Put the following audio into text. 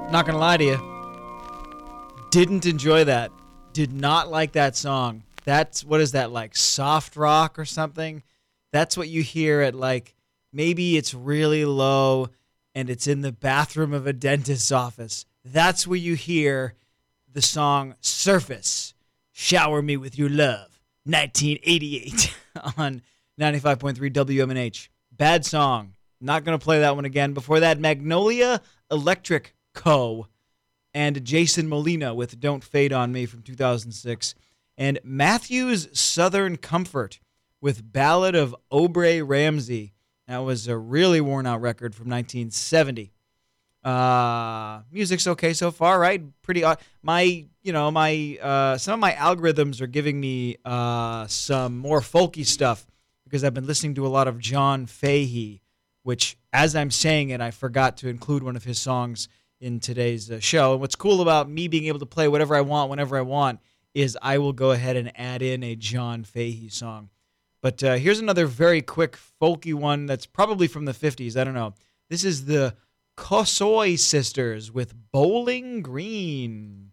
Not gonna lie to you. Didn't enjoy that. Did not like that song. That's, what is that, like soft rock or something? That's what you hear at, like, maybe it's really low and it's in the bathroom of a dentist's office. That's where you hear the song Surface, Shower Me With Your Love, 1988 on 95.3 WMNH. Bad song. Not going to play that one again. Before that, Magnolia Electric Co. and Jason Molina with Don't Fade on Me from 2006. And Matthew's Southern Comfort with Ballad of Aubrey Ramsey. That was a really worn-out record from 1970. Music's okay so far, right? Pretty odd. Some of my algorithms are giving me some more folky stuff because I've been listening to a lot of John Fahey, which, as I'm saying it, I forgot to include one of his songs in today's show. And what's cool about me being able to play whatever I want, whenever I want, is I will go ahead and add in a John Fahey song. But here's another very quick folky one that's probably from the 50s. I don't know. This is the Kosoi Sisters with Bowling Green.